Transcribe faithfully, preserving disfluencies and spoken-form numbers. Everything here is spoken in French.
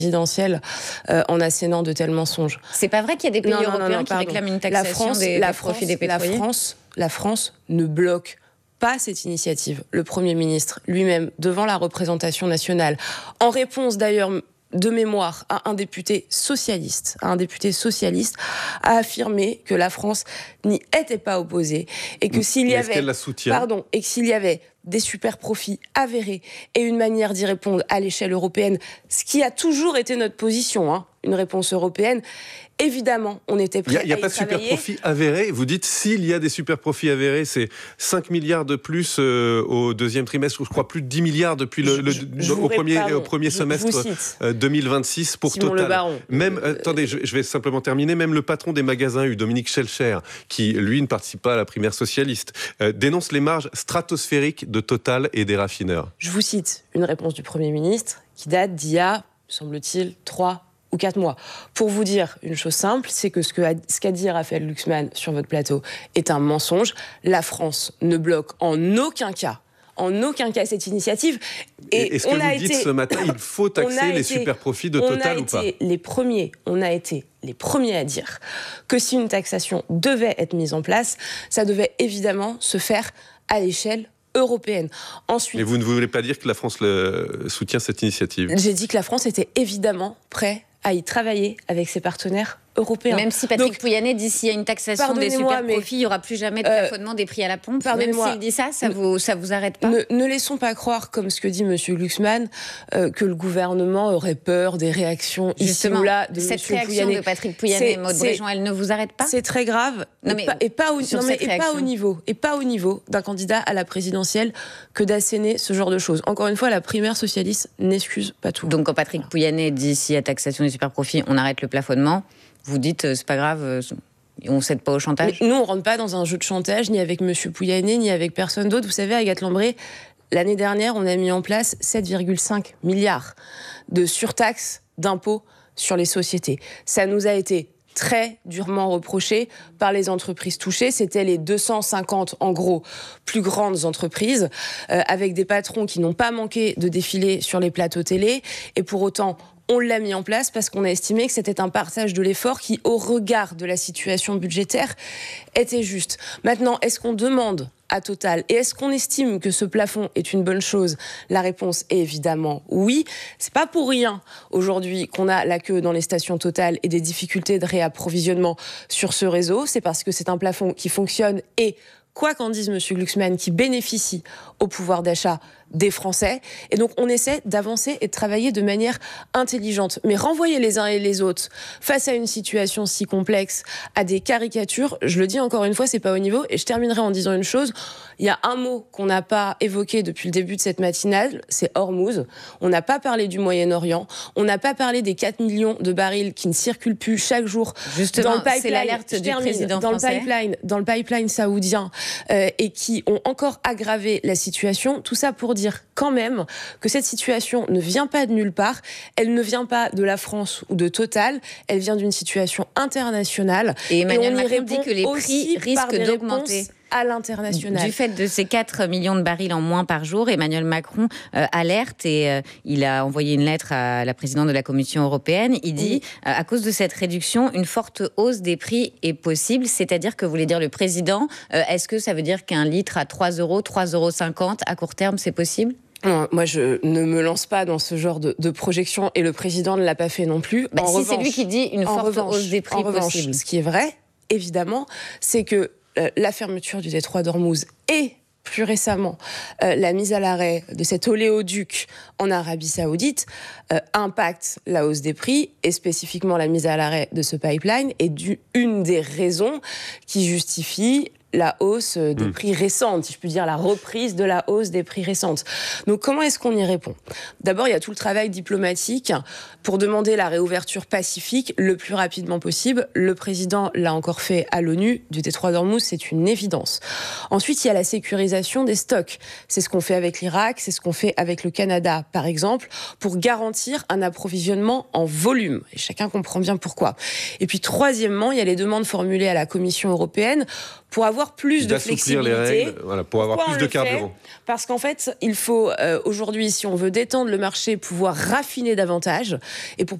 présidentielle euh, en assénant de tels mensonges. C'est pas vrai qu'il y a des pays non, européens non, non, qui réclament une taxation la France, des, la des France, profits des pétroliers. La France, la France ne bloque pas cette initiative. Le Premier ministre lui-même, devant la représentation nationale, en réponse d'ailleurs de mémoire à un député socialiste, à un député socialiste, a affirmé que la France n'y était pas opposée et que s'il y avait, la soutient pardon, et que s'il y avait des super profits avérés et une manière d'y répondre à l'échelle européenne, ce qui a toujours été notre position, hein, une réponse européenne. Évidemment, on était prêts à y travailler. Il n'y a, a pas de super profit avéré. Vous dites, s'il y a des super profits avérés, c'est cinq milliards de plus euh, au deuxième trimestre, ou je crois plus de dix milliards depuis le, le, je, je au, premier, pardon, au premier je, semestre je deux mille vingt-six pour Simon Total. Le Baron. Même, euh, attendez, je, je vais simplement terminer. Même le patron des magasins U, Dominique Schelcher, qui, lui, ne participe pas à la primaire socialiste, euh, dénonce les marges stratosphériques de Total et des raffineurs. Je vous cite une réponse du Premier ministre qui date d'il y a, semble-t-il, trois ou quatre mois. Pour vous dire une chose simple, c'est que ce, que a, ce qu'a dit Raphaël Glucksmann sur votre plateau est un mensonge. La France ne bloque en aucun cas, en aucun cas cette initiative. Et est-ce que on vous a dites été, ce matin, il faut taxer les été, super profits de Total ou pas ? On a été les premiers, on a été les premiers à dire que si une taxation devait être mise en place, ça devait évidemment se faire à l'échelle européenne. Ensuite, mais vous ne voulez pas dire que la France le soutient cette initiative ? J'ai dit que la France était évidemment prête à y travailler avec ses partenaires européens. Même si Patrick Donc, Pouyanné dit s'il y a une taxation des super profits, il n'y aura plus jamais de plafonnement euh, des prix à la pompe. Même s'il dit ça, ça vous, ça vous arrête pas ? Ne, ne laissons pas croire, comme ce que dit M. Glucksmann, euh, que le gouvernement aurait peur des réactions Justement, ici ou là de cette M. réaction Pouyanné. de Patrick Pouyanné et Maud Bréjean, elle ne vous arrête pas ? C'est très grave. Non, et, mais pas, et, pas au, non, mais, et pas au niveau, et pas au niveau d'un candidat à la présidentielle que d'asséner ce genre de choses. Encore une fois, la primaire socialiste n'excuse pas tout. Donc quand Patrick Pouyanné dit s'il y a taxation des super profits, on arrête le plafonnement. Vous dites, euh, c'est pas grave, euh, on ne cède pas au chantage ? Mais nous, on ne rentre pas dans un jeu de chantage, ni avec M. Pouyanné, ni avec personne d'autre. Vous savez, Agathe Lambré, l'année dernière, on a mis en place sept virgule cinq milliards de surtaxes d'impôts sur les sociétés. Ça nous a été très durement reproché par les entreprises touchées. C'était les deux cent cinquante, en gros, plus grandes entreprises, euh, avec des patrons qui n'ont pas manqué de défiler sur les plateaux télé. Et pour autant, on l'a mis en place parce qu'on a estimé que c'était un partage de l'effort qui, au regard de la situation budgétaire, était juste. Maintenant, est-ce qu'on demande à Total et est-ce qu'on estime que ce plafond est une bonne chose ? La réponse est évidemment oui. C'est pas pour rien aujourd'hui qu'on a la queue dans les stations Total et des difficultés de réapprovisionnement sur ce réseau. C'est parce que c'est un plafond qui fonctionne et, quoi qu'en dise M. Glucksmann, qui bénéficie au pouvoir d'achat des Français. Et donc, on essaie d'avancer et de travailler de manière intelligente. Mais renvoyer les uns et les autres face à une situation si complexe, à des caricatures, je le dis encore une fois, c'est pas au niveau. Et je terminerai en disant une chose. Il y a un mot qu'on n'a pas évoqué depuis le début de cette matinale, c'est Hormuz. On n'a pas parlé du Moyen-Orient. On n'a pas parlé des quatre millions de barils qui ne circulent plus chaque jour. Justement, dans le pipeline, c'est l'alerte du termine, président dans français. Le pipeline, dans le pipeline saoudien euh, et qui ont encore aggravé la situation. Tout ça pour dire quand même que cette situation ne vient pas de nulle part. Elle ne vient pas de la France ou de Total. Elle vient d'une situation internationale. Et Emmanuel et on y Macron dit que les prix risquent d'augmenter. À l'international. Du fait de ces quatre millions de barils en moins par jour, Emmanuel Macron euh, alerte et euh, il a envoyé une lettre à la présidente de la Commission européenne. Il dit, oui. euh, à cause de cette réduction, une forte hausse des prix est possible. C'est-à-dire que voulait dire le président, euh, est-ce que ça veut dire qu'un litre à trois euros, trois euros cinquante à court terme, c'est possible ? Non, moi, je ne me lance pas dans ce genre de, de projection et le président ne l'a pas fait non plus. Bah, en si revanche, c'est lui qui dit une forte revanche, hausse des prix en revanche, possible. Ce qui est vrai, évidemment, c'est que euh, la fermeture du détroit d'Ormuz et plus récemment, euh, la mise à l'arrêt de cet oléoduc en Arabie Saoudite euh, impacte la hausse des prix et spécifiquement la mise à l'arrêt de ce pipeline est du, une des raisons qui justifie la hausse des mmh. prix récente, si je puis dire, la reprise de la hausse des prix récente. Donc comment est-ce qu'on y répond ? D'abord, il y a tout le travail diplomatique pour demander la réouverture pacifique le plus rapidement possible. Le président l'a encore fait à l'ONU, du détroit d'Ormuz, c'est une évidence. Ensuite, il y a la sécurisation des stocks. C'est ce qu'on fait avec l'Irak, c'est ce qu'on fait avec le Canada, par exemple, pour garantir un approvisionnement en volume. Et chacun comprend bien pourquoi. Et puis, troisièmement, il y a les demandes formulées à la Commission européenne pour avoir avoir plus de flexibilité. Les règles, voilà, pour avoir Pourquoi plus de carburant. Parce qu'en fait, il faut euh, aujourd'hui, si on veut détendre le marché, pouvoir raffiner davantage. Et pour